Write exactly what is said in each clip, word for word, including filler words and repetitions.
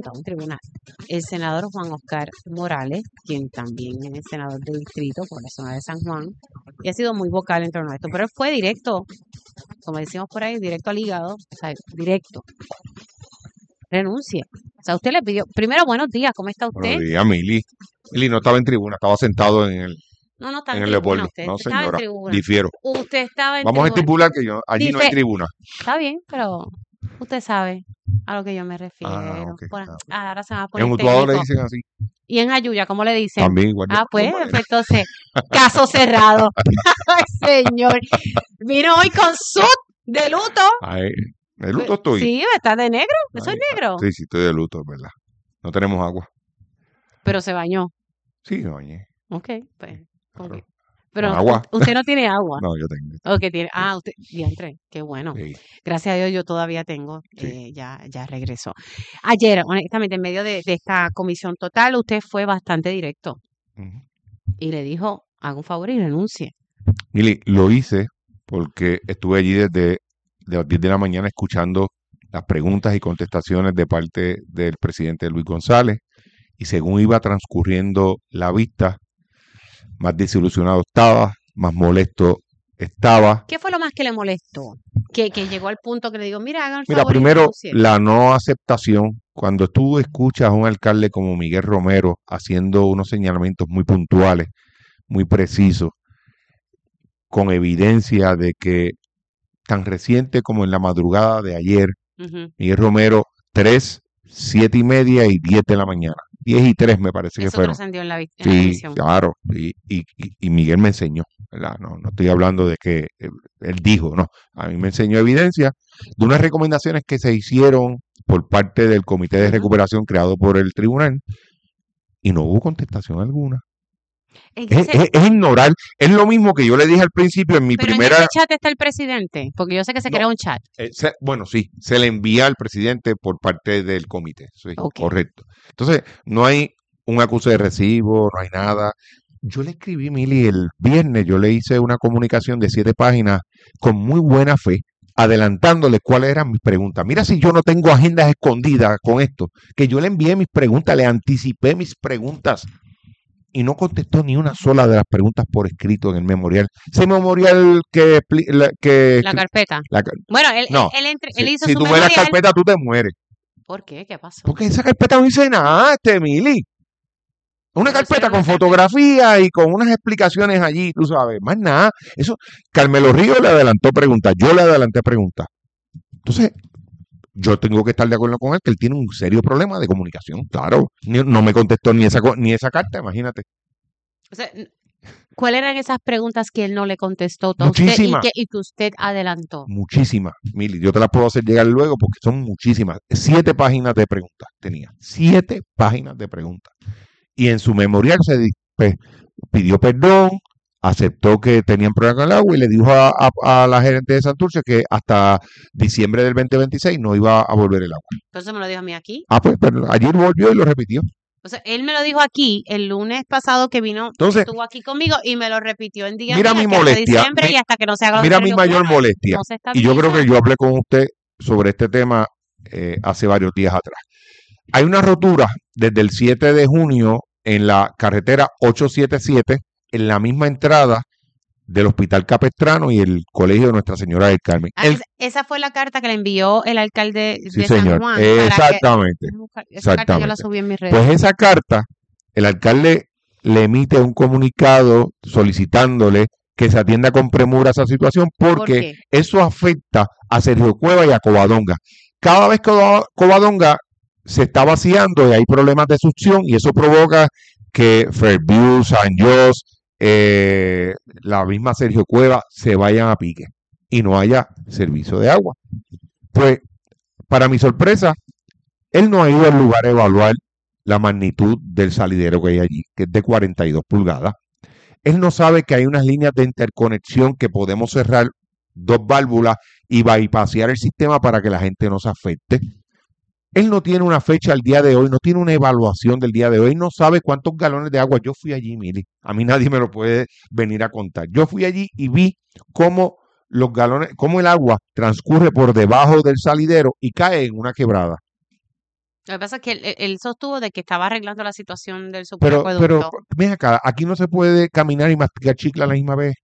estaba en tribuna. El senador Juan Oscar Morales, quien también es senador de distrito por la zona de San Juan, y ha sido muy vocal en torno a esto, pero él fue directo, como decimos por ahí, directo al hígado, o sea, directo. Renuncie. O sea, usted le pidió, primero, buenos días, ¿cómo está usted? Buenos días, Mili. Mili no estaba en tribuna, estaba sentado en el, No, no está en en el tribuna, Leopoldo. usted No, estaba en señora, tribuna. difiero. Usted estaba en Vamos a tribuna. estipular que yo, allí no hay Dice- tribuna. Está bien, pero usted sabe a lo que yo me refiero. Ah, ok. Bueno, Ah, ahora se va a En poner Utuado le técnico. dicen así. Y en Ayuya, ¿cómo le dicen? También igual. Ah, pues, Bueno, pues entonces, caso cerrado. Ay, señor. Vino hoy con sud de luto. ay, de luto estoy. Sí, está de negro. Yo soy Ay, negro. Sí, sí, estoy de luto, es verdad. No tenemos agua. Pero se bañó. Sí, me bañé. Ok, pues. Claro. ok. Pero ¿Con agua? usted no tiene agua. No, yo tengo. Ok, tiene. Ah, usted. Diantre, qué bueno. Sí. Gracias a Dios yo todavía tengo. Sí. eh, ya, ya regresó. Ayer, honestamente, en medio de, de esta comisión total, usted fue bastante directo Ujú. y le dijo, haga un favor y renuncie. Mili, lo hice porque estuve allí desde de las diez de la mañana escuchando las preguntas y contestaciones de parte del presidente Luis González, y según iba transcurriendo la vista, más desilusionado estaba, más molesto estaba. ¿Qué fue lo más que le molestó? Que, que llegó al punto que le digo, mira, hagan el Mira, favor y primero, renuncie. la no aceptación. Cuando tú escuchas a un alcalde como Miguel Romero haciendo unos señalamientos muy puntuales, muy precisos, con evidencia de que tan reciente como en la madrugada de ayer, Ujú. Miguel Romero, tres, siete y media y diez de la mañana. diez y tres me parece que Eso fueron. trascendió en la, vi- en la Sí, comisión. claro. Y, y, y- y Miguel me enseñó, ¿verdad? No, no estoy hablando de que eh, él dijo, no. A mí me enseñó evidencia de unas recomendaciones que se hicieron por parte del Comité de Ujú. Recuperación creado por el tribunal, y no hubo contestación alguna. En Es, ese- es- es ignorar. Es lo mismo que yo le dije al principio en mi pero en primera... ese chat está el presidente, porque yo sé que se No. crea un chat. Eh, se- bueno, sí, se le envía al presidente por parte del comité. Sí, Ok. correcto. Entonces, no hay un acuse de recibo, no hay nada. Yo le escribí, Mili, el viernes, yo le hice una comunicación de siete páginas con muy buena fe, adelantándole cuáles eran mis preguntas. Mira si yo no tengo agendas escondidas con esto, que yo le envié mis preguntas, le anticipé mis preguntas, y no contestó ni una sola de las preguntas por escrito en el memorial. Ese memorial que... pli- la- que La carpeta. la ca- Bueno, él, no, él, él entre- él si, hizo si su tú ves la memorial. carpeta, tú te mueres. ¿Por qué? ¿Qué pasó? Porque esa carpeta no dice nada, este Mili. Una Pero eso carpeta era con una carpeta. fotografía y con unas explicaciones allí, tú sabes, más nada. Eso, Carmelo Río le adelantó preguntas, yo le adelanté preguntas. Entonces, yo tengo que estar de acuerdo con él que él tiene un serio problema de comunicación, claro. Ni- no me contestó ni esa, co- ni esa carta, imagínate. O sea, n- ¿cuáles eran esas preguntas que él no le contestó a usted y Muchísimas. que, y que usted adelantó? Muchísimas, Mili. Yo te las puedo hacer llegar luego porque son muchísimas. Siete páginas de preguntas tenía. Siete páginas de preguntas. Y en su memorial se di- pues, pidió perdón, aceptó que tenían problemas con el agua y le dijo a, a- a la gerente de Santurce que hasta diciembre del veinte veintiséis no iba a volver el agua. Entonces me lo dijo a mí aquí. Ah, pues, pero ayer volvió y lo repitió. O sea, él me lo dijo aquí el lunes pasado que vino, Entonces, estuvo aquí conmigo y me lo repitió en día mira días, mi que hasta molestia, diciembre mi- y hasta que no se haga lo de mira mi Sergio mayor Cueva. molestia. No se Y yo creo estabiliza. que yo hablé con usted sobre este tema eh, hace varios días atrás. Hay una rotura desde el siete de junio en la carretera ochocientos setenta y siete, en la misma entrada del Hospital Capestrano y el Colegio de Nuestra Señora del Carmen. Ah, El- esa, esa fue la carta que le envió el alcalde sí, de San señor. Juan. para que- Exactamente. Déjame buscar- esa carta yo la Exactamente. subí en mis redes. Pues esa carta, el alcalde le emite un comunicado solicitándole que se atienda con premura esa situación ¿Por porque qué? eso afecta a Sergio Cueva y a Covadonga. Cada vez que Cova- Covadonga se está vaciando y hay problemas de succión, y eso provoca que Fairview, San Jos, eh, la misma Sergio Cueva se vayan a pique y no haya servicio de agua. Pues, para mi sorpresa, él no ha ido al lugar a evaluar la magnitud del salidero que hay allí, que es de cuarenta y dos pulgadas. Él no sabe que hay unas líneas de interconexión que podemos cerrar dos válvulas y bypassear el sistema para que la gente no se afecte. Él no tiene una fecha al día de hoy, no tiene una evaluación del día de hoy, no sabe cuántos galones de agua. Yo fui allí, Mili, a mí nadie me lo puede venir a contar. Yo fui allí y vi cómo los galones, cómo el agua transcurre por debajo del salidero y cae en una quebrada. Lo que pasa es que él, él- él sostuvo de que estaba arreglando la situación del Pero, pero, superacueducto. ven acá, aquí no se puede caminar y masticar chicle a la misma vez.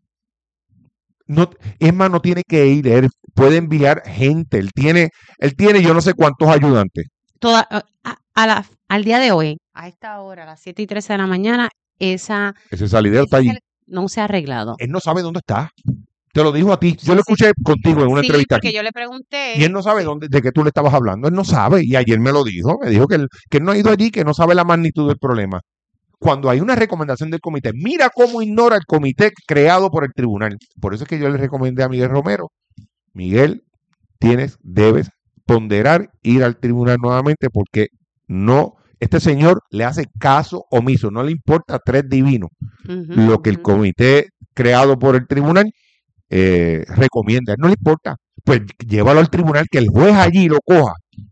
No, es más, no tiene que ir, él puede enviar gente, él tiene, él tiene yo no sé cuántos ayudantes. Toda, a, a- a la- al día de hoy, a esta hora, a las siete y trece de la mañana, esa, Ese salidero está ese allí. gel no se ha arreglado. Él no sabe dónde está. Te lo dijo a ti. Yo Sí, lo sí, escuché contigo en una sí, entrevista porque aquí. yo le Y pregunté, él no sabe sí, dónde, de qué tú le estabas hablando. Él no sabe. Y ayer me lo dijo. Me dijo que él, que él no ha ido allí, que no sabe la magnitud del problema. Cuando hay una recomendación del comité, mira cómo ignora el comité creado por el tribunal. Por eso es que yo le recomendé a Miguel Romero. Miguel, tienes, debes ponderar ir al tribunal nuevamente porque no, este señor le hace caso omiso, no le importa tres divinos ujú, lo que el ujú, comité creado por el tribunal eh, recomienda, a él no le importa, pues llévalo al tribunal, que el juez allí lo coja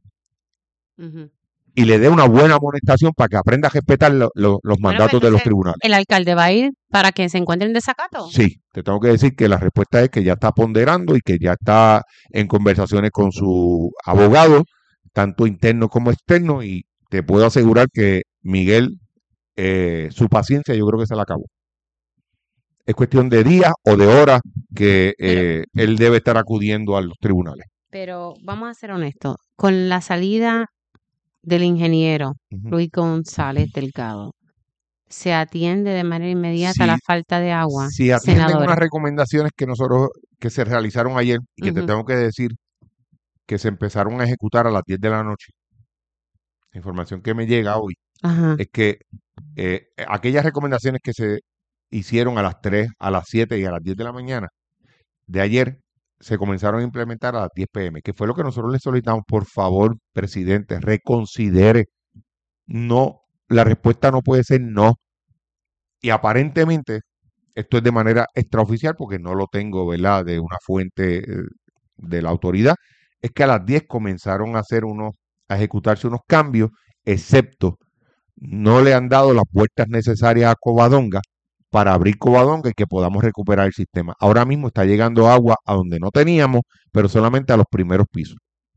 ujú. y le dé una buena amonestación para que aprenda a respetar lo- lo- los Bueno, pues mandatos de los entonces tribunales. el alcalde va a ir para que se encuentre en desacato. Sí, te tengo que decir que la respuesta es que ya está ponderando y que ya está en conversaciones con su abogado, tanto interno como externo, y te puedo asegurar que Miguel, eh, su paciencia yo creo que se la acabó. Es cuestión de días o de horas que Pero, eh, él debe estar acudiendo a los tribunales. pero vamos a ser honestos, con la salida del ingeniero Ujú. Luis González Delgado, se atiende de manera inmediata la Si, falta de agua, si atienden senador. unas recomendaciones que nosotros, que se realizaron ayer y que te Ujú, tengo que decir que se empezaron a ejecutar a las diez de la noche, la información que me llega hoy, ajá. es que eh, aquellas recomendaciones que se hicieron a las tres, a las siete y a las diez de la mañana de ayer se comenzaron a implementar a las diez p m, que fue lo que nosotros le solicitamos. Por favor, presidente, reconsidere. No, la respuesta no puede ser no. Y aparentemente, esto es de manera extraoficial porque no lo tengo, ¿verdad?, de una fuente eh, de la autoridad, es que a las diez comenzaron a hacer unos, a ejecutarse unos cambios, excepto no le han dado las puertas necesarias a Covadonga para abrir Covadonga y que podamos recuperar el sistema. Ahora mismo está llegando agua a donde no teníamos, pero solamente a los primeros pisos.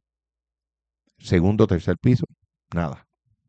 Segundo, tercer piso, nada.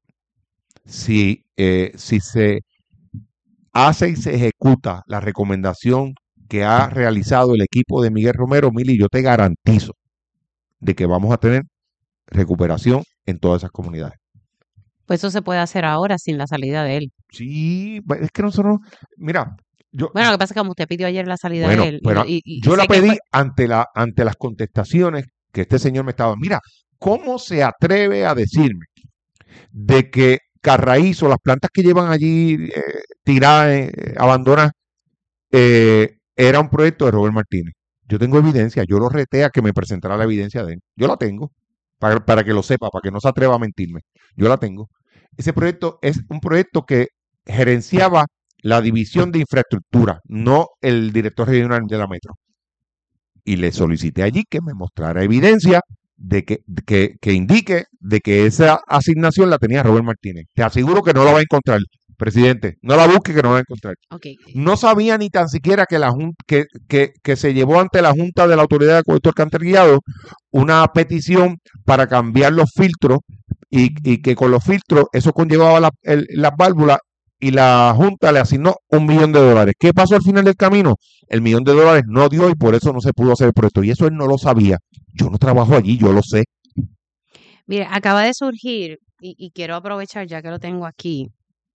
Si, eh, si se hace y se ejecuta la recomendación que ha realizado el equipo de Miguel Romero, Mili, yo te garantizo de que vamos a tener recuperación en todas esas comunidades. Pues eso se puede hacer ahora sin la salida de él. Sí, es que nosotros, mira, yo, Bueno, lo que pasa es que como usted pidió ayer la salida bueno, de él, y, pero y- y yo la sé que pedí fue, ante, la, ante las contestaciones que este señor me estaba. Mira, ¿cómo se atreve a decirme de que Carraízo, las plantas que llevan allí eh, tiradas, eh, abandonadas, eh, era un proyecto de Robert Martínez? Yo tengo evidencia, yo lo reté a que me presentara la evidencia de él. Yo la tengo, para, para que lo sepa, para que no se atreva a mentirme. Yo la tengo. Ese proyecto es un proyecto que gerenciaba la división de infraestructura, no el director regional de la metro. Y le solicité allí que me mostrara evidencia de que, que, que indique de que esa asignación la tenía Robert Martínez. Te aseguro que no la va a encontrar, presidente. No la busque, que no la va a encontrar. ok, No sabía ni tan siquiera que, la jun- que, que, que se llevó ante la Junta de la Autoridad de Acueducto Alcantarillado una petición para cambiar los filtros y, y que con los filtros eso conllevaba la- el- las válvulas y la Junta le asignó un millón de dólares. ¿Qué pasó al final del camino? El millón de dólares no dio y por eso no se pudo hacer el proyecto. Y eso él no lo sabía. Yo no trabajo allí, yo lo sé. mire, acaba de surgir, y, y quiero aprovechar ya que lo tengo aquí,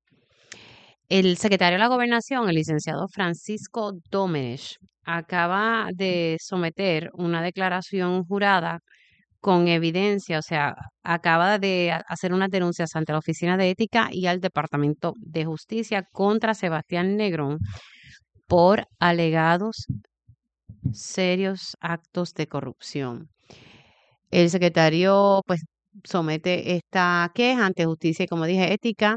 el secretario de la Gobernación, el licenciado Francisco Domenech, acaba de someter una declaración jurada con evidencia, o sea, acaba de ha- hacer unas denuncias ante la Oficina de Ética y al Departamento de Justicia contra Sebastián Negrón por alegados serios actos de corrupción. El secretario, pues, somete esta queja ante Justicia y, como dije, Ética.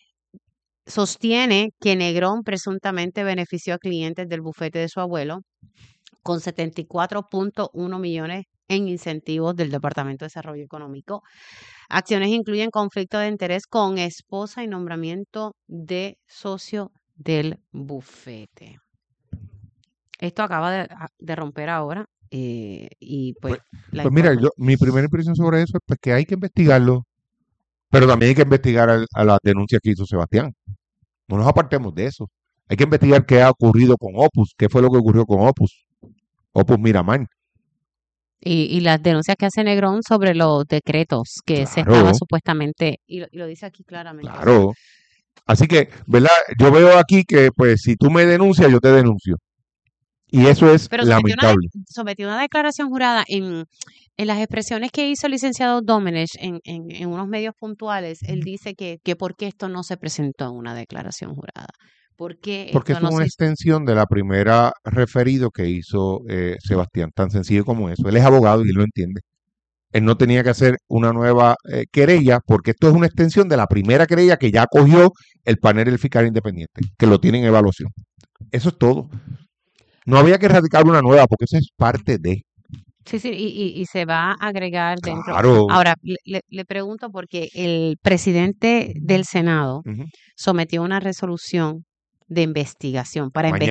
Sostiene que Negrón presuntamente benefició a clientes del bufete de su abuelo con setenta y cuatro punto uno millones en incentivos del Departamento de Desarrollo Económico. Acciones incluyen conflicto de interés con esposa y nombramiento de socio del bufete. Esto acaba de, de romper ahora eh, y pues Pues, la pues mira, informa. yo, mi primera impresión sobre eso es pues, que hay que investigarlo. Pero también hay que investigar a, a las denuncias que hizo Sebastián. No nos apartemos de eso. Hay que investigar qué ha ocurrido con Opus, qué fue lo que ocurrió con Opus, Opus Miramar. Y, y las denuncias que hace Negrón sobre los decretos que se Claro. estaba supuestamente, y lo, y lo dice aquí claramente. Claro. Así que, ¿verdad? Yo veo aquí que, pues, si tú me denuncias, yo te denuncio. Y eso es Pero sometió una, de- lamentable. sometió una declaración jurada en, en las expresiones que hizo el licenciado Domenech en, en, en unos medios puntuales. Él dice que, que por qué esto no se presentó en una declaración jurada. ¿Por qué Porque esto es no una se hizo? extensión de la primera referido que hizo eh, Sebastián, tan sencillo como eso. Él es abogado y él lo entiende. Él no tenía que hacer una nueva eh, querella, porque esto es una extensión de la primera querella que ya cogió el panel del fiscal independiente, que lo tiene en evaluación. Eso es todo. No había que radicar una nueva, porque eso es parte de. Sí, sí, y, y, y se va a agregar dentro. Claro. Ahora, le, le- le pregunto porque el presidente del Senado Ujú. sometió una resolución de investigación para Mañana.